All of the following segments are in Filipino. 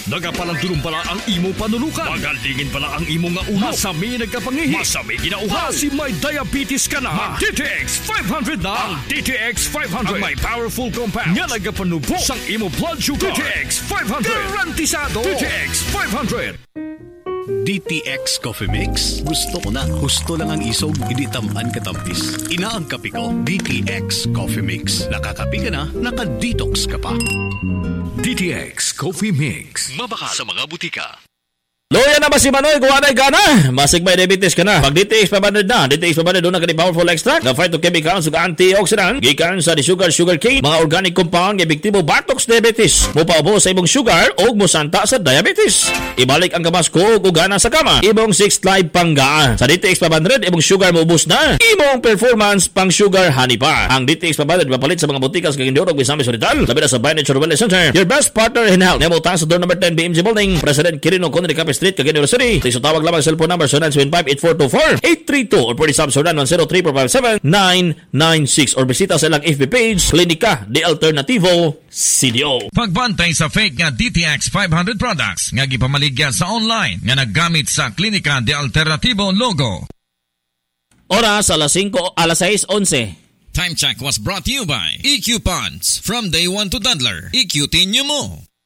Nagapalandulong pala ang imo panulukan. Magalingin pala ang imo nga ulo. Masami nagkapangihi. Masami ginauha. Si may diabetes ka na. DTX 500 na. Ang DTX 500 ang may powerful compound nga nagapanubo sang imo blood sugar. DTX 500 garantisado. DTX 500. DTX Coffee Mix. Gusto ko na. Husto lang ang isog, hindi tamaan katampis. Inaang kape ko, DTX Coffee Mix. Nakakape ka na, naka-detox ka pa. DTX Coffee Mix. Mabaka sa mga butika. Loya na ba si Manoy? Kuwanay ka na. Masig may diabetes ka na. Pag DTX 500 na. DTX 500 doon na kani powerful extract na phytochemicals ug antioxidant. Gikan sa sugar cane. Mga organic compound nga epektibo Bartox diabetes. Mupaubo sa imong sugar o musanta sa diabetes. Ibalik ang gamas ko ug gana sa kama. Imong 6 live panggaan. Sa DTX 500 imong sugar maubos na. Imong performance pang sugar honey pa. Ang DTX 500 mapalit sa mga botikas kag Indorog Misamis Hospital. Labi na sa By Nature Wellness Center. Your best partner in health. Nemo ta sa door number 10 BMG Building. President Quirino Conde Capes Street, Cagayan de Oro City. Sa tawag lamang cellphone number 0975-8424-832 or pwede sa Absordan 103-457-996 or bisita sa ilang FB page Klinika de Alternativo CDO. Pagbantay sa fake nga DTX 500 products nga gipamaligya sa online nga naggamit sa Klinika de Alternativo logo. Oras alas 6:11. Time check was brought to you by EQ Ponds. From day one to Dandler, EQT nyo mo.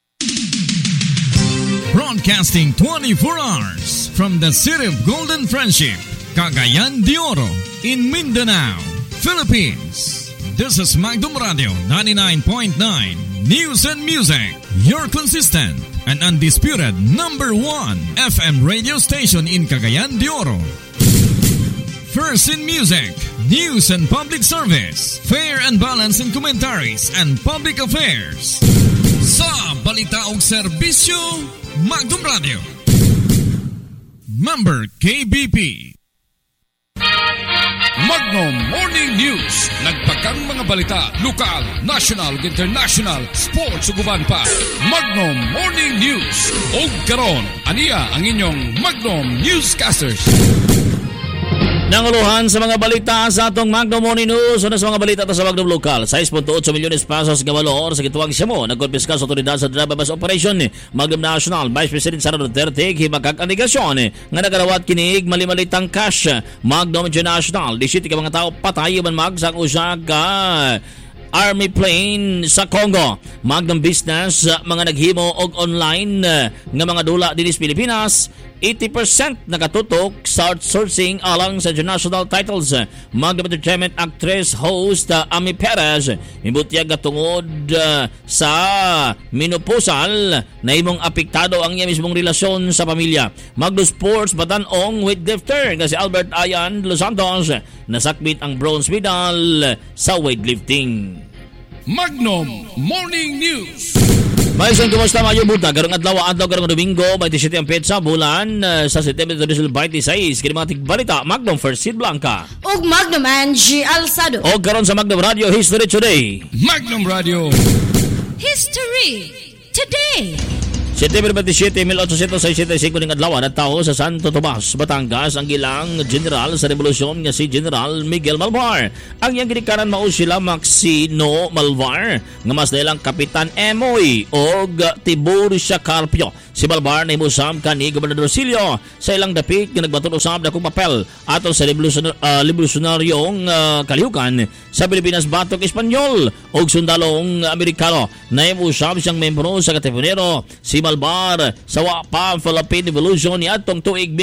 Broadcasting 24 hours from the city of Golden Friendship, Cagayan de Oro, in Mindanao, Philippines. This is Magdum Radio 99.9 News and Music, your consistent and undisputed number 1 FM radio station in Cagayan de Oro. First in music, news and public service, fair and balanced in commentaries and public affairs. Sa balita og serbisyo, Magdum Radio. Member KBP. Magnum Morning News. Nagpagang mga balita, lokal, national, international, sports ug uban pa. Magnum Morning News. Og karon, aniya ang inyong Magnum Newscasters. Nanguluhan sa mga balita sa atong Magnum Morning News. Una sa mga balita sa Magnum Local, 6.8 milyones pesos nga valor sa gituwang Siamo. Nagkonpiska sa otoridad sa Drababas Operation Magnum National. Vice President Sara Duterte himagkag anigasyon nga nagarawat kinig mali-malitang cash. Magnum International, 17 ka mga tao patay man magsang usa ka Army plane sa Congo. Magnum Business, mga naghimo og online nga mga dula dinis Pilipinas. 80% nakatutok sa outsourcing alang sa international titles. Magnum Entertainment actress host Ami Perez ibutyag katungod sa menopausal na imong apektado ang iya mismong relasyon sa pamilya. Magnum Sports batanong weightlifter nga si Albert Ayan Los Santos nasakbit ang bronze medal sa weightlifting. Magnum Morning News. Maison, kumusta mga yubuta? Karong adlaw karong Domingo, 27 ang petsa, bulan sa September 26. Kini mga tigbalita, Magnum First Seed Blanca. Og Magnum Angie Alsado. Og karon sa Magnum Radio History Today. Magnum Radio History Today. September 27, 1865 ning adlaw nagtaho sa Santo Tomas, Batangas ang ilang general sa revolusyon nga si General Miguel Malvar. Ang iyang ginikanan mao sila Maxino Malvar nga mas nilang Kapitan Emoy og Tiburcia Carpio. Si Malvar na imusam kani Gobernador Silio sa ilang dapit nga nagbaton usab dakong papel aton sa revolusyonaryong kalihukan sa Pilipinas batok Espanyol og sundalong Amerikano. Na imusam siyang membro sa Katipunero si Malvar sa Wapa Philippine Revolution ni atong tuig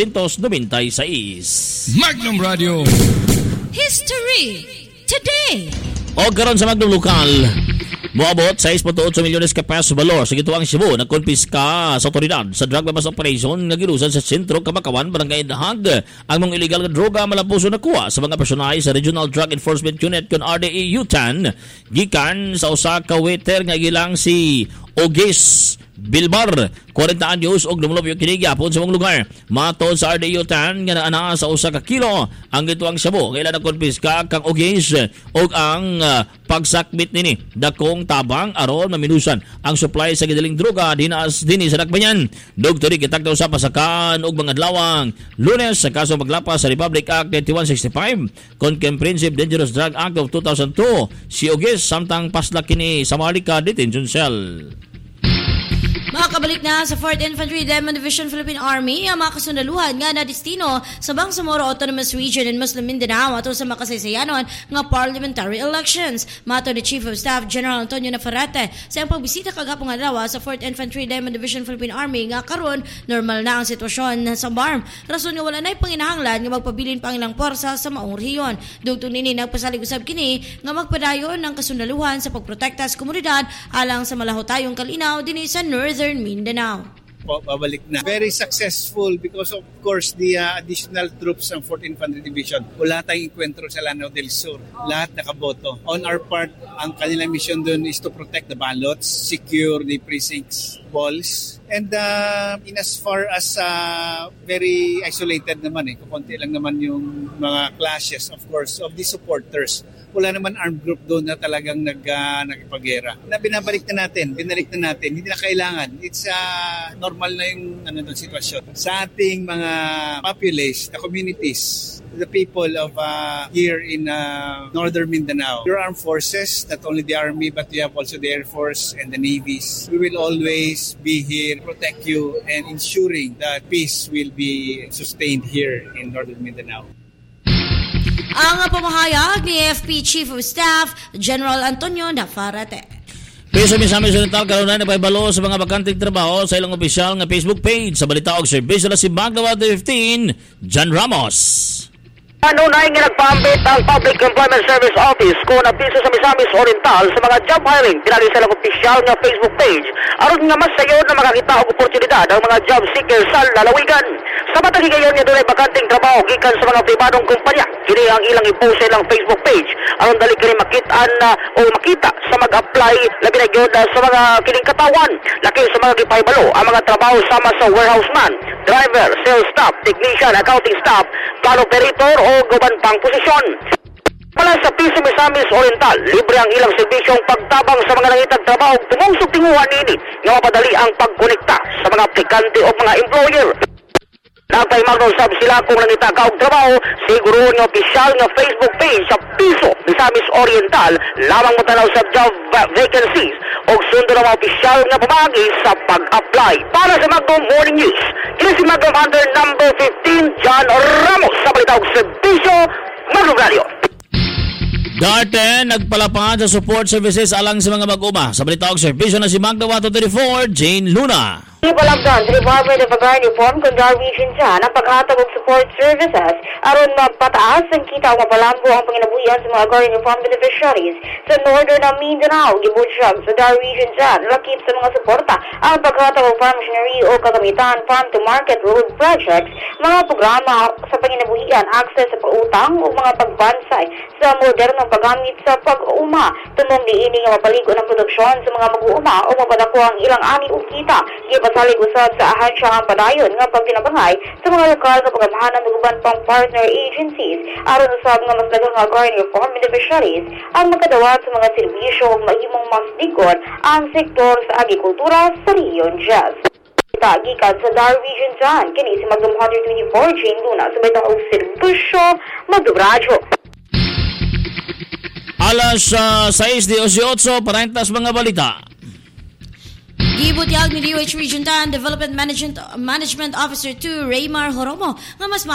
1896. Magnum Radio History Today. O karon sa Magnum Local, moabot 6.8 milyones ka pesos valor sa gituwang Cebu nagkonpiska sa otoridad sa drug bust operation nga girusan sa sentro Kamakawan, Barangay Dahag. Ang mga illegal nga droga malapuso nakuha sa mga personay sa Regional Drug Enforcement Unit kon RDE UTAN gikan sa usa ka waiter nga gilang si Ogis Bilbar, 40 anyos og lumulop yung kinigapon sa mong lugar. Matod sa RDE UTAN nga naana sa usa ka kilo ang gituang Cebu. Kailan nagkonpiska kang Ogis og ang pagsakbit nini dakong tabang aron maminusan ang supply sa gidaling droga dinas dinhi sa Dakbayan. Doktori kitagda sa pasakan og mga adlawang Lunes sa kaso paglapas sa Republic Act 9165 kon Comprehensive Dangerous Drug Act of 2002. Si Ogis samtang paslak kini sa Marika Detention Cell. Makabalik na sa 4th Infantry Diamond Division Philippine Army ang mga kasundaluhan nga na destino sa Bangsamoro Autonomous Region in Muslim Mindanao ato sa makasaysayanon nga parliamentary elections. Mato ni Chief of Staff General Antonio Navarrete sa iyang pagbisita kagapong adlaw sa 4th Infantry Diamond Division Philippine Army nga karon normal na ang sitwasyon sa BARM. Rason nga wala na'y panginahanglan nga magpabilin pa ang ilang porsa sa maong rehiyon. Dugtong nini nagpasalig usab kini nga magpadayon ng kasundaluhan sa pagprotekta sa komunidad alang sa malahotayong kalinaw dinhi sa Northern Mindanao. Babalik na. Very successful because of course the additional troops ng 4th Infantry Division. Wala tayong enkwentro sa Lanao del Sur. Lahat nakaboto. On our part, ang kanilang mission doon is to protect the ballots, secure the precincts, walls, and in as far as very isolated naman kukunti lang naman yung mga clashes of course of the supporters. Wala naman armed group doon na talagang nagpagera. Binabalik na natin, binalik na natin. Hindi na kailangan. It's normal na yung doon sitwasyon. Sa ating mga populace, the communities, the people of here in Northern Mindanao, your armed forces, not only the Army, but you have also the Air Force and the Navies. We will always be here to protect you and ensuring that peace will be sustained here in Northern Mindanao. Ang pamahayag ni AFP Chief of Staff General Antonio Navarrete. Piso Misamis Oriental karon na napaibalo sa mga bakanting trabaho sa ilang opisyal nga Facebook page sa balita og serbisyo na si Magdawad 15 John Ramos. Ano na nga nagpaambit ang Public Employment Service Office kung napiso sa Misamis Oriental sa mga job hiring pinali sa ilang opisyal nga Facebook page aron nga mas sayon na makakita og oportunidad ang mga job seekers sa lalawigan. Sa matagi gayon nga dunay bakanting trabaho gikan sa mga pribadong kumpanya, kini ang ilang i-post sa ilang Facebook page aron dali kini makita sa mag-apply labi na gyud sa mga kining katawan. Laki sa mga gipaybalo ang mga trabaho sama sa warehouse man, driver, sales staff, technician, accounting staff, plan operator o guban pang posisyon. Pala sa Piso Misamis Oriental, libre ang ilang serbisyong pagtabang sa mga nangitag trabaho tumungsok tinguhan nini nga mapadali ang pagkonekta sa mga aplikante o mga employer. Nagpaimagdaw sab sila kung nangita ka og trabaho, siguruhon nga opisyal nga Facebook page sa Piso Misamis Oriental lamang matanaw sa job vacancies o sundo ng mga opisyal nga pamagi sa pag-apply. Para sa Magdom Morning News, kini si Magdom Hunter number 15 John Ramos sa balita og serbisyo Magdom Radio. Darte nagpalapad sa support services alang sa mga mag-uma. Sa balita og serbisyo na si Magdawad 34 Jane Luna. Ipalagdan sa Department of Agrarian Reform kung Region dyan ang paghatag og support services aron mapataas ang kita o mapalambo ang panginabuhian sa mga agrarian reform beneficiaries sa Northern Mindanao. Gibutyag sa Dar Region dyan lakip sa mga suporta ang paghatag og farm machinery o kagamitan, farm to market road projects, mga programa sa panginabuhian, access sa pautang o mga pagbansay sa modernong paggamit sa pag-uuma. Tumong diini nga mapaligo ng produksyon sa mga mag-uuma o mapadako ang ilang ani o kita. Salig usab sa ahansya ang padayon nga pagtinabangay sa mga lokal nga pagamahanan ng uban pang partner agencies aron usab nga mas daghang agrarian reform beneficiaries ang makadawat sa mga serbisyo ug mahimong mas digon ang sektor sa agrikultura sa Rion Jazz. Gikan sa Dar Region dyan, kini si Magdom Hunter 24 Jane Luna sa betang og serbisyo Magdobradyo. Alas 6:18 parentas mga balita. Gibutyag ni DOH Region 10 Development Management Officer 2 Raymar Horomo nga mas